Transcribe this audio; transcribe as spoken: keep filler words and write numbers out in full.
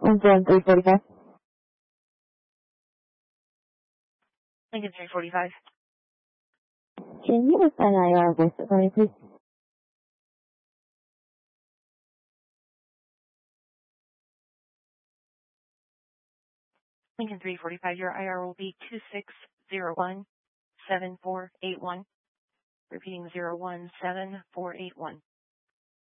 Lincoln three forty-five. Lincoln three forty-five. Can you assign I R voice it for me, please? Lincoln three forty-five, your I R will be two six zero one seven four eight one. Repeating zero one seven four eight one.